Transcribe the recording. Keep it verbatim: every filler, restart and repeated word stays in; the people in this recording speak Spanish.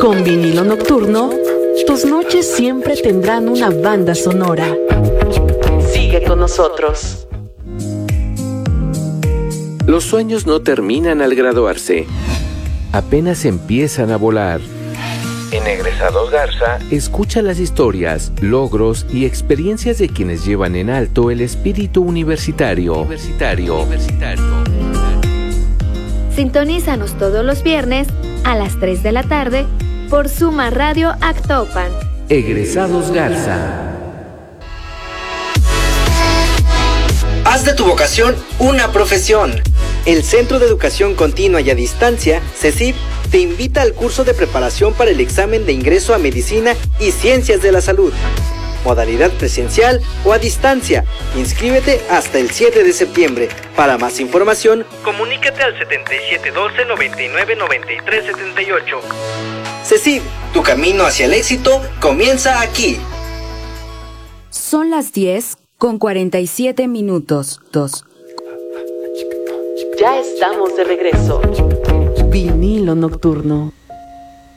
Con Vinilo Nocturno, tus noches siempre tendrán una banda sonora. Sigue con nosotros. Los sueños no terminan al graduarse, apenas empiezan a volar. En Egresados Garza, escucha las historias, logros y experiencias de quienes llevan en alto el espíritu universitario. Universitario. Universitario. Sintonízanos todos los viernes a las tres de la tarde por Suma Radio Actopan. Egresados Garza. Haz de tu vocación una profesión. El Centro de Educación Continua y a Distancia, CECID, te invita al curso de preparación para el examen de ingreso a Medicina y Ciencias de la Salud. Modalidad presencial o a distancia. Inscríbete hasta el siete de septiembre. Para más información, comunícate al setenta y siete doce, noventa y nueve, noventa y tres setenta y ocho. CECID, tu camino hacia el éxito comienza aquí. Son las diez con cuarenta y siete minutos. Dos. Ya estamos de regreso. Vinilo Nocturno.